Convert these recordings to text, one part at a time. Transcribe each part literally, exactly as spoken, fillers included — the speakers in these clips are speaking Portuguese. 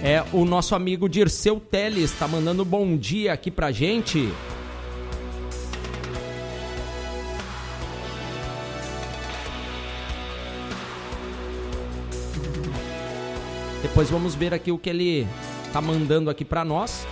É o nosso amigo Dirceu Teles, tá mandando bom dia aqui pra gente. Depois vamos ver aqui o que ele tá mandando aqui pra nós.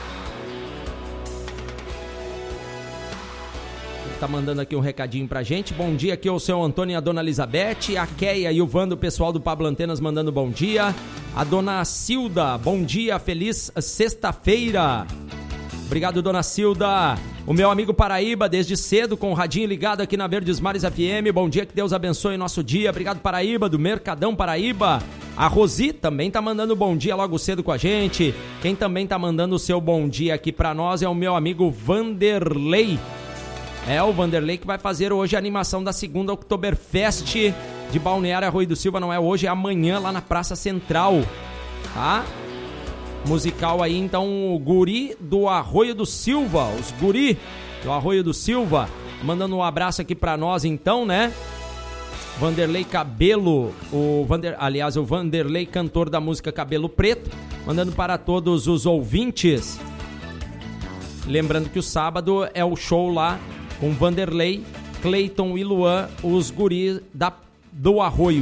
Ele tá mandando aqui um recadinho pra gente. Bom dia aqui ao seu Antônio e a dona Elizabeth, a Keia e o Vando, o pessoal do Pablo Antenas mandando bom dia. A dona Cilda, bom dia, feliz sexta-feira. Obrigado, dona Cilda. O meu amigo Paraíba, desde cedo, com o radinho ligado aqui na Verdes Mares F M. Bom dia, que Deus abençoe nosso dia. Obrigado, Paraíba, do Mercadão Paraíba. A Rosi também tá mandando bom dia logo cedo com a gente. Quem também tá mandando o seu bom dia aqui pra nós é o meu amigo Vanderlei. É o Vanderlei que vai fazer hoje a animação da segunda Oktoberfest de Balneário Arroio do Silva. Não é hoje, é amanhã lá na Praça Central, tá? Musical aí, então, o Guri do Arroio do Silva, os Guri do Arroio do Silva, mandando um abraço aqui pra nós, então, né? Vanderlei Cabelo, o Vander, aliás, o Vanderlei, cantor da música Cabelo Preto, mandando para todos os ouvintes. Lembrando que o sábado é o show lá com Vanderlei, Cleiton e Luan, os Guri da, do Arroio.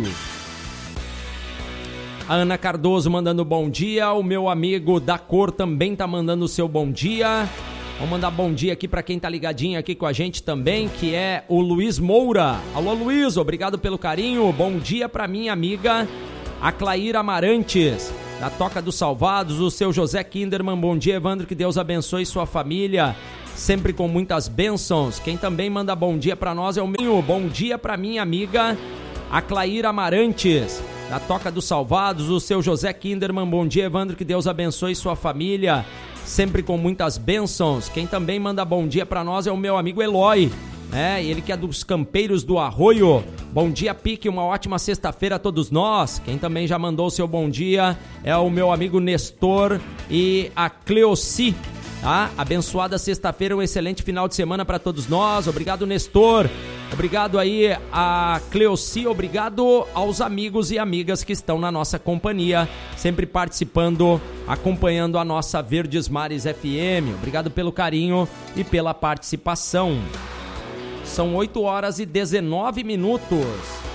A Ana Cardoso mandando bom dia. O meu amigo da Cor também tá mandando o seu bom dia. Vamos mandar bom dia aqui para quem tá ligadinho aqui com a gente também, que é o Luiz Moura. Alô, Luiz, obrigado pelo carinho. Bom dia para minha amiga, a Claíra Amarantes, da Toca dos Salvados, o seu José Kinderman. Bom dia, Evandro, que Deus abençoe sua família, sempre com muitas bênçãos. Quem também manda bom dia para nós é o meu. Bom dia para minha amiga, a Claíra Amarantes, da Toca dos Salvados, o seu José Kinderman. Bom dia, Evandro, que Deus abençoe sua família, sempre com muitas bênçãos. Quem também manda bom dia pra nós é o meu amigo Eloy, né? Ele que é dos Campeiros do Arroio. Bom dia, Pique, uma ótima sexta-feira a todos nós. Quem também já mandou o seu bom dia é o meu amigo Nestor e a Cleoci, tá? Abençoada sexta-feira, um excelente final de semana para todos nós. Obrigado, Nestor. Obrigado aí a Cleoci, obrigado aos amigos e amigas que estão na nossa companhia, sempre participando, acompanhando a nossa Verdes Mares F M. Obrigado pelo carinho e pela participação. São oito horas e dezenove minutos.